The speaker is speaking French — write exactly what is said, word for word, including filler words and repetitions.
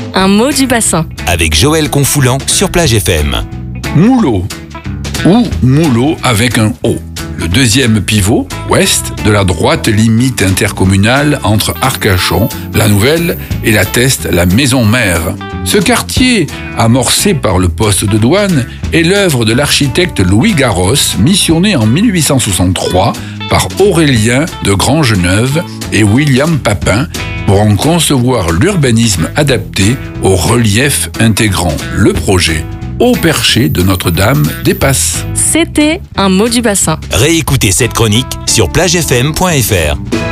un mot du bassin. Avec Joël Confoulant sur Plage F M. Moulot ou Moulot avec un O. Le deuxième pivot, ouest, de la droite limite intercommunale entre Arcachon, la Nouvelle, et la Teste, la maison mère. Ce quartier, amorcé par le poste de douane, est l'œuvre de l'architecte Louis Garros, missionné en mille huit cent soixante-trois par Aurélien de Grangeneuve et William Papin pour en concevoir l'urbanisme adapté au relief intégrant le projet Haut Perché de Notre-Dame des Passes. C'était un mot du bassin. Réécoutez cette chronique sur plage f m point f r.